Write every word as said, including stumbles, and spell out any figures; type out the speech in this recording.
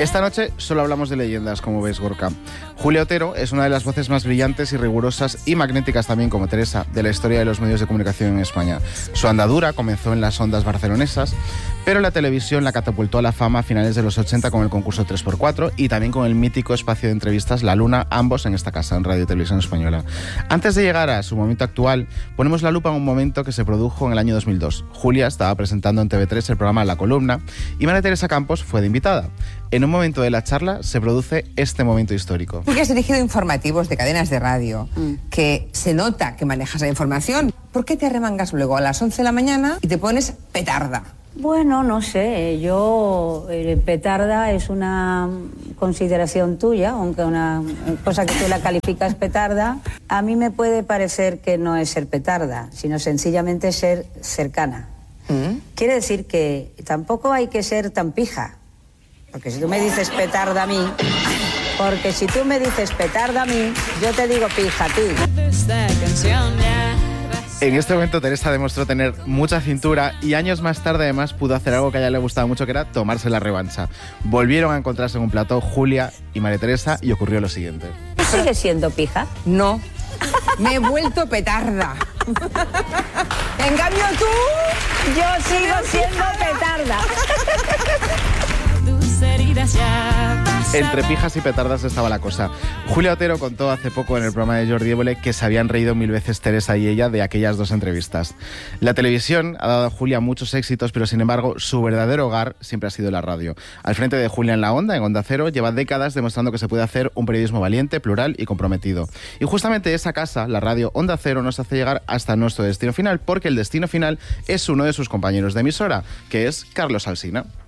Esta noche solo hablamos de leyendas, como ves, Gorka. Julia Otero es una de las voces más brillantes y rigurosas y magnéticas también, como Teresa, de la historia de los medios de comunicación en España. Su andadura comenzó en las ondas barcelonesas, pero la televisión la catapultó a la fama a finales de los ochenta con el concurso tres por cuatro y también con el mítico espacio de entrevistas La Luna, ambos en esta casa, en Radio Televisión Española. Antes de llegar a su momento actual, ponemos la lupa en un momento que se produjo en el año dos mil dos. Julia estaba presentando en T V tres el programa La Columna y María Teresa Campos fue de invitada. En un momento de la charla se produce este momento histórico. Tú que has dirigido informativos de cadenas de radio, mm. que se nota que manejas la información, ¿por qué te arremangas luego a las once de la mañana y te pones petarda? Bueno, no sé, yo, eh, petarda es una consideración tuya, aunque una cosa que tú la calificas petarda, a mí me puede parecer que no es ser petarda, sino sencillamente ser cercana. ¿Mm? Quiere decir que tampoco hay que ser tan pija, porque si tú me dices petarda a mí, porque si tú me dices petarda a mí, yo te digo pija a ti. En este momento Teresa demostró tener mucha cintura y años más tarde además pudo hacer algo que a ella le gustaba mucho, que era tomarse la revancha. Volvieron a encontrarse en un plató Julia y María Teresa y ocurrió lo siguiente. ¿Tú sigues siendo pija? No, me he vuelto petarda. En cambio tú... Yo sigo siendo petarda. Entre pijas y petardas estaba la cosa. Julia Otero contó hace poco en el programa de Jordi Évole que se habían reído mil veces Teresa y ella de aquellas dos entrevistas. La televisión ha dado a Julia muchos éxitos, pero sin embargo su verdadero hogar siempre ha sido la radio. Al frente de Julia en la Onda, en Onda Cero, lleva décadas demostrando que se puede hacer un periodismo valiente, plural y comprometido. Y justamente esa casa, la radio Onda Cero, nos hace llegar hasta nuestro destino final, porque el destino final es uno de sus compañeros de emisora, que es Carlos Alsina.